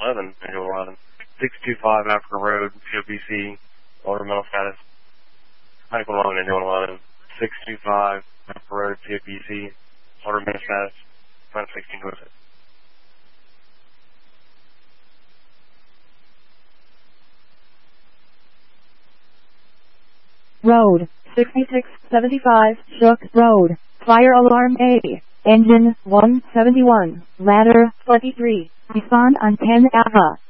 11, Angel 11. 625 Africa Road, POPC, order mental status. Mike 11, Angel 11. 625 Africa Road, POPC, order mental status. Final 1626. Road, 6675, Shook Road, Fire Alarm A, Engine 171, Ladder 23, respond on 10 AVA.